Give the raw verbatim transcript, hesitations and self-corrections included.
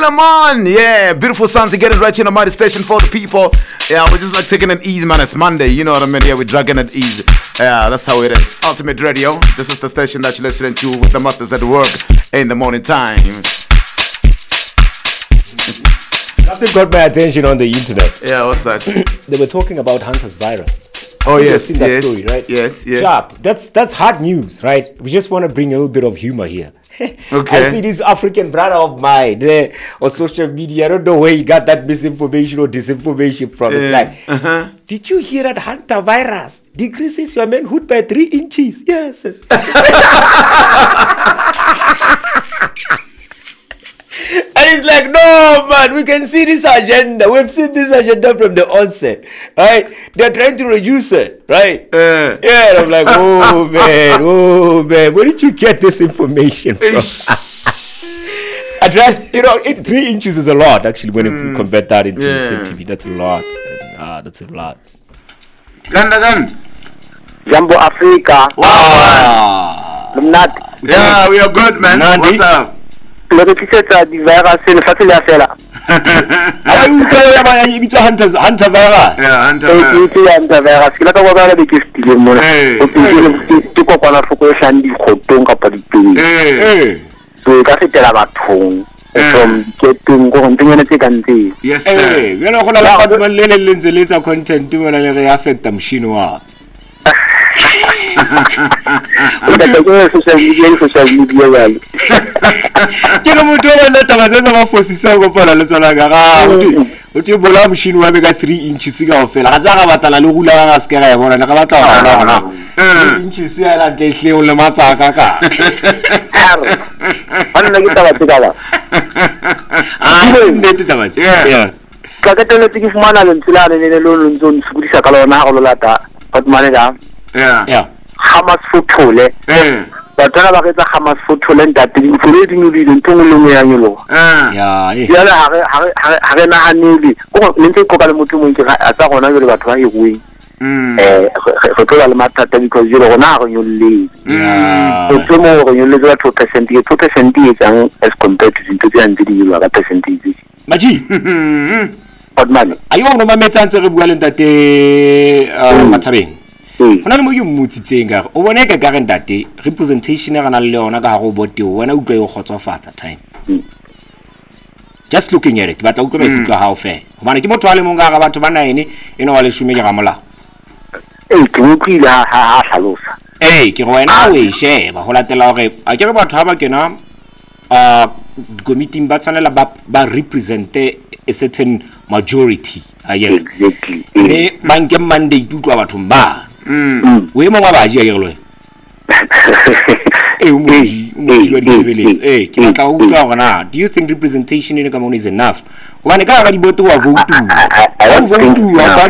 man. Yeah, beautiful sounds. You get it right here on the Mighty Station for the people. Yeah, we're just like taking it easy, man. It's Monday. You know what I mean? Yeah, we're dragging it easy. Yeah, that's how it is. Ultimate Radio. This is the station that you're listening to with the masters at work in the morning time. Something got my attention on the internet. Yeah, what's that? They were talking about Hunter's virus. Oh, you yes, seen that yes, story, right? yes, yes. Sharp. That's that's hard news, right? We just want to bring a little bit of humor here. Okay. I see this African brother of mine uh, on social media. I don't know where he got that misinformation or disinformation from. It's Yeah. like, Uh-huh. did you hear that Hunter virus decreases your manhood by three inches? Yes. yes. And it's like, no, man, we can see this agenda. We've seen this agenda from the onset, right? They're trying to reduce it, right? Uh. Yeah, and I'm like, oh, man, oh, man, where did you get this information from? I tried, you know, it, three inches is a lot, actually, when mm. you convert that into Yeah. centimeters. That's a lot. Ah, that's a lot. Ganda gan. Jambo Africa. Wow. Mnati. Yeah, we are good, man. Nandi. What's up? Le rekisetsa di virus le fatile a fela. Ai utlwa ba ya bitsa Hunter Hunter virus. Yeah, Hunter. E ke ya nda virus ke la ka bona be ke stile mona. Hey. O ke ke kopana foko e shandi khotong ka pa diteng. Hey. Eh. So ka fetela bathong. From getting go ntengene tse kantse. Yes, sir. Eh, yena go la batho ba le le lentse letsa content mona le re affecta machine wa. O ka tsaya social media social media ya. Ke no motho wa nna taba tsa ba fosisa go pala le tsona ga ga o ti bola machine wa be ka three inches ka ofela ga tsa ga batala le gula ga se ka ga bona le ga batla ga bona three inches ya la tle o le matsaka ka Ana ke taba tse ka ba. ah nnete taba tse yeah Ka ka tele tse ke fumana le ntsela le le lo ntso ntshudisa ka lona go lata but mane ga Yeah. yeah Hamas fothole. Eh. Batho ba ke tsa Hamas fothole ntate di fule di nudi di ntong le mo ya nyolo. Ah. yeah eh Ya la ha ha ha re na haneli. Go ntse go ka le motho mo ke ga tsa gona jole batho ba e bueng. Mm. Eh go tlola le mathata because jole gona go nyolle. yeah O tsomo go nyolle ba two percent e two percent e tsang as compared to into tse ntse di ba ka percentage. maji But man, ayo no mametsa ntse re bua le ntate Mathabeng Hona le mo yo mmutsitseng ga o bone ka ga ntate representation e gana le yona ka go bote o wena o tlo e khotsofatsa time just looking at it but o tlo e tlo ha o fe gobane ke motho a le monga ga batho ba nine eno wa le shume ke ga mola eh ke utlwile ha ha hlalosa. eh ke go wena o e sheba go latela gore a ke re batho ha ba kena uh committee ba tsanela ba ba represent a certain majority aye Exactly. ne banke mandate utlwa batho ba Mm. we mo ba ba jia ke lo eh mo mo jwa di sebeletse eh ke batla go utlwa gona do you think representation in the community is enough one ka ga di boto wa vote I wa don't think vote wa ba